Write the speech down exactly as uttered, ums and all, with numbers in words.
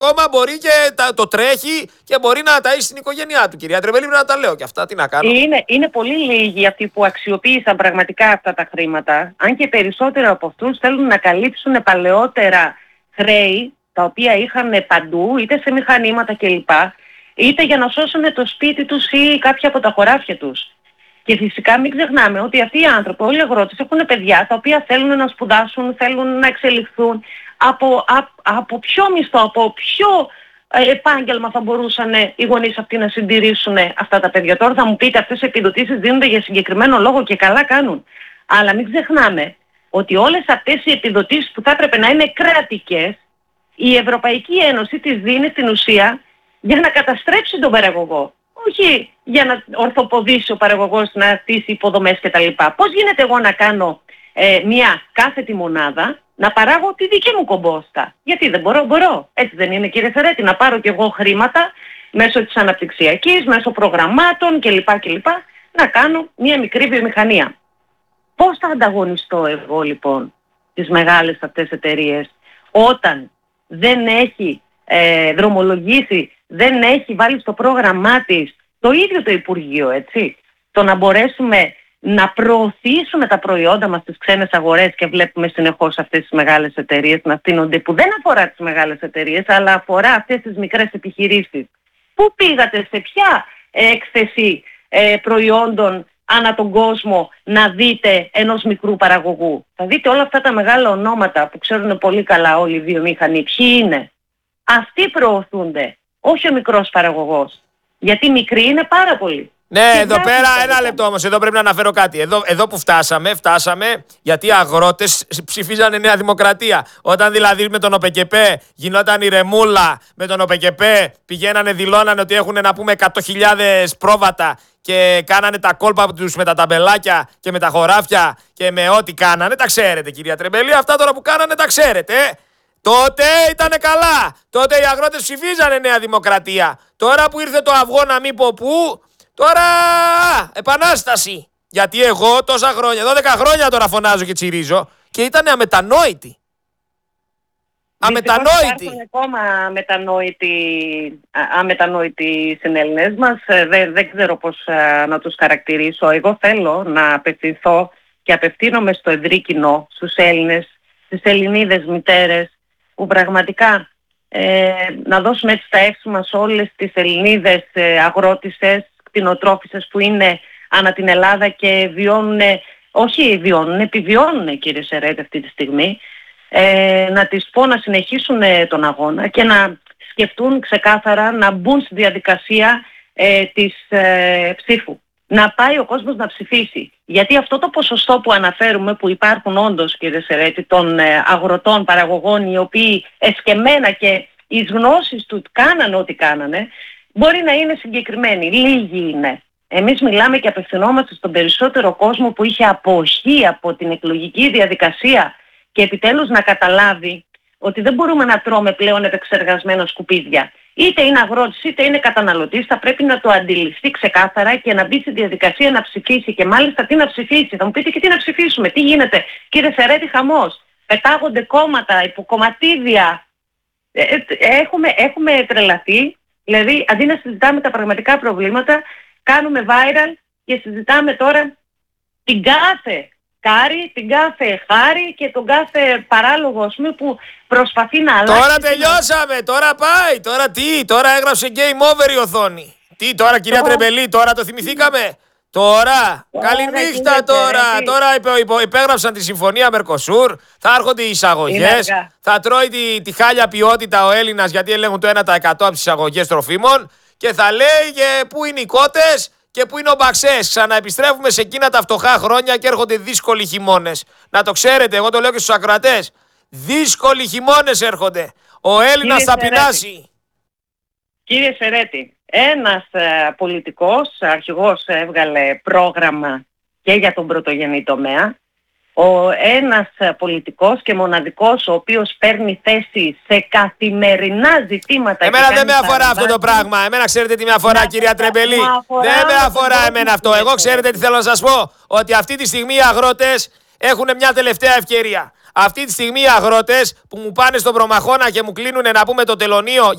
ακόμα μπορεί και το τρέχει και μπορεί να ταΐσει την οικογένειά του. Κυρία Τρεμπελή, να τα λέω και αυτά, τι να κάνω. Είναι, είναι πολύ λίγοι αυτοί που αξιοποίησαν πραγματικά αυτά τα χρήματα, αν και περισσότερο από αυτούς θέλουν να καλύψουν παλαιότερα χρέη, τα οποία είχαν παντού, είτε σε μηχανήματα κλπ, είτε για να σώσουν το σπίτι τους ή κάποια από τα χωράφια τους. Και φυσικά μην ξεχνάμε ότι αυτοί οι άνθρωποι, όλοι οι αγρότες, έχουν παιδιά τα οποία θέλουν να σπουδάσουν, θέλουν να εξελιχθούν. Από, α, από ποιο μισθό, από ποιο ε, επάγγελμα θα μπορούσαν ε, οι γονείς αυτοί να συντηρήσουν ε, αυτά τα παιδιά. Τώρα θα μου πείτε, αυτές οι επιδοτήσεις δίνονται για συγκεκριμένο λόγο και καλά κάνουν. Αλλά μην ξεχνάμε ότι όλες αυτές οι επιδοτήσεις που θα έπρεπε να είναι κρατικές, η Ευρωπαϊκή Ένωση τις δίνει στην ουσία για να καταστρέψει τον παραγωγό. Όχι για να ορθοποδήσει ο παραγωγός, να στήσει υποδομές κτλ. Πώς γίνεται εγώ να κάνω ε, μια κάθετη μονάδα, να παράγω τη δική μου κομπόστα? Γιατί δεν μπορώ, μπορώ. Έτσι δεν είναι, κύριε Φερέτη, να πάρω κι εγώ χρήματα μέσω της αναπτυξιακής, μέσω προγραμμάτων κλπ. κλπ. Να κάνω μια μικρή βιομηχανία. Πώς θα ανταγωνιστώ εγώ λοιπόν τις μεγάλες αυτές εταιρείες όταν δεν έχει ε, δρομολογήσει, δεν έχει βάλει στο πρόγραμμά της το ίδιο το Υπουργείο, έτσι, το να μπορέσουμε να προωθήσουμε τα προϊόντα μας στις ξένες αγορές, και βλέπουμε συνεχώς αυτές τις μεγάλες εταιρείες να φτύνονται, που δεν αφορά τις μεγάλες εταιρείες αλλά αφορά αυτές τις μικρές επιχειρήσεις. Πού πήγατε, σε ποια έκθεση ε, προϊόντων ανά τον κόσμο να δείτε ενός μικρού παραγωγού? Θα δείτε όλα αυτά τα μεγάλα ονόματα που ξέρουν πολύ καλά όλοι οι βιομήχανοι ποιοι είναι. Αυτοί προωθούνται, όχι ο μικρός παραγωγός. Γιατί μικροί είναι πάρα πολύ. Ναι, εδώ πέρα ένα λεπτό όμως, εδώ πρέπει να αναφέρω κάτι. Εδώ, εδώ που φτάσαμε, φτάσαμε γιατί οι αγρότες ψηφίζανε Νέα Δημοκρατία. Όταν δηλαδή με τον ΟΠΕΚΕΠΕ γινόταν η ρεμούλα, με τον ΟΠΕΚΕΠΕ πηγαίνανε, δηλώνανε ότι έχουν να πούμε εκατό χιλιάδες πρόβατα και κάνανε τα κόλπα τους με τα ταμπελάκια και με τα χωράφια και με ό,τι κάνανε. Τα ξέρετε, κυρία Τρεμπελή, αυτά τώρα που κάνανε τα ξέρετε. Ε? Τότε ήτανε καλά. Τότε οι αγρότες ψηφίζανε Νέα Δημοκρατία. Τώρα που ήρθε το αυγό να μην πω πού, τώρα επανάσταση. Γιατί εγώ τόσα χρόνια, δώδεκα χρόνια τώρα φωνάζω και τσιρίζω και ήτανε αμετανόητοι. Αμετανόητοι. Υπάρχουν ακόμα αμετανόητοι, αμετανόητοι συνέλληνες μας. Δεν, δεν ξέρω πώς α, να τους χαρακτηρίσω. Εγώ θέλω να απευθυνθώ και απευθύνομαι στο ευρύ κοινό, στους Έλληνες, στις Ελληνίδες μητέρες, που πραγματικά ε, να δώσουμε έτσι τα εύσημα σε όλες τις Ελληνίδες ε, αγρότησες, κτηνοτρόφισσες που είναι ανά την Ελλάδα και βιώνουν, όχι βιώνουν, επιβιώνουν, κύριε Σερέτη, αυτή τη στιγμή. Ε, να τις πω να συνεχίσουν τον αγώνα και να σκεφτούν ξεκάθαρα να μπουν στη διαδικασία ε, της ε, ψήφου. Να πάει ο κόσμος να ψηφίσει. Γιατί αυτό το ποσοστό που αναφέρουμε, που υπάρχουν όντως, κύριε Σερέτη, των ε, αγροτών, παραγωγών, οι οποίοι εσκεμμένα και εις γνώσεις του κάνανε ό,τι κάνανε, μπορεί να είναι συγκεκριμένοι. Λίγοι είναι. Εμείς μιλάμε και απευθυνόμαστε στον περισσότερο κόσμο που είχε αποχή από την εκλογική διαδικασία και επιτέλους να καταλάβει ότι δεν μπορούμε να τρώμε πλέον επεξεργασμένα σκουπίδια. Είτε είναι αγρότης είτε είναι καταναλωτής, θα πρέπει να το αντιληφθεί ξεκάθαρα και να μπει στη διαδικασία να ψηφίσει. Και μάλιστα τι να ψηφίσει? Θα μου πείτε και τι να ψηφίσουμε, τι γίνεται? Κύριε Σερέτη, χαμός. Πετάγονται κόμματα, υποκομματίδια. Έχουμε, έχουμε τρελαθεί. Δηλαδή, αντί να συζητάμε τα πραγματικά προβλήματα, κάνουμε viral και συζητάμε τώρα την κάθε κάρη, την κάθε χάρη και τον κάθε παράλογο, ας πούμε, που προσπαθεί να αλλάξει. Τώρα τελειώσαμε, τώρα πάει, τώρα τι, τώρα έγραψε game over η οθόνη. Τι τώρα, κυρία τώρα... Τρεμπελή, τώρα το θυμηθήκαμε? Τώρα, τώρα καληνύχτα τώρα, τώρα υπε, υπε, υπέγραψαν τη συμφωνία Μερκοσούρ, θα έρχονται οι εισαγωγές, θα τρώει τη, τη χάλια ποιότητα ο Έλληνας γιατί ελέγχουν το ένα τοις εκατό από τις εισαγωγές τροφίμων και θα λέει και πού είναι οι κότες και πού είναι ο Μπαξές. Ξαναεπιστρέφουμε σε εκείνα τα φτωχά χρόνια και έρχονται δύσκολοι χειμώνες. Να το ξέρετε, εγώ το λέω και στους ακροατές. Δύσκολοι χειμώνες έρχονται. Ο Έλληνας θα πεινάσει. Κύριε Σερέτη, ένας ε, πολιτικός αρχηγός έβγαλε πρόγραμμα και για τον πρωτογενή τομέα. Ο ένας πολιτικός και μοναδικός ο οποίος παίρνει θέση σε καθημερινά ζητήματα. Εμένα δεν με αφορά αυτό το πράγμα. Εμένα ξέρετε τι με αφορά, να, κυρία Τρεμπελή. Δεν με αφορά εμένα αυτό. Εγώ ξέρετε τι θέλω να σας πω? Ότι αυτή τη στιγμή οι αγρότες έχουν μια τελευταία ευκαιρία. Αυτή τη στιγμή οι αγρότες που μου πάνε στον Προμαχώνα και μου κλείνουν να πούμε το τελωνείο